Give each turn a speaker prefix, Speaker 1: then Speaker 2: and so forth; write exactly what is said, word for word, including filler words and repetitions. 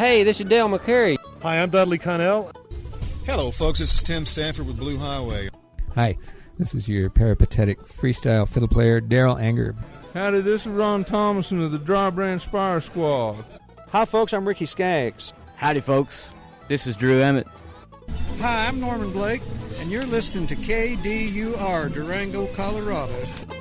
Speaker 1: Hey, this is Dale McCary.
Speaker 2: Hi, I'm Dudley Connell.
Speaker 3: Hello, folks. This is Tim Stanford with Blue Highway.
Speaker 4: Hi, this is your peripatetic freestyle fiddle player, Daryl Anger.
Speaker 5: Howdy, this is Ron Thomason of the Dry Brand Spire Squad.
Speaker 6: Hi, folks. I'm Ricky Skaggs.
Speaker 7: Howdy, folks. This is Drew Emmett.
Speaker 8: Hi, I'm Norman Blake, and you're listening to K D U R, Durango, Colorado.